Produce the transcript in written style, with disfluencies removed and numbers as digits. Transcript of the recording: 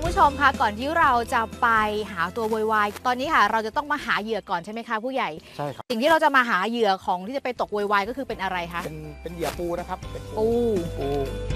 ผู้ชมคะก่อนที่เราจะไปหาตัววายตอนนี้ค่ะเราจะต้องมาหาเหยื่อก่อนใช่ไหมคะผู้ใหญ่ใช่ครับสิ่งที่เราจะมาหาเหยื่อของที่จะไปตกวายก็คือเป็นอะไรคะเป็นเหยื่อปูนะครับเป็นปูปู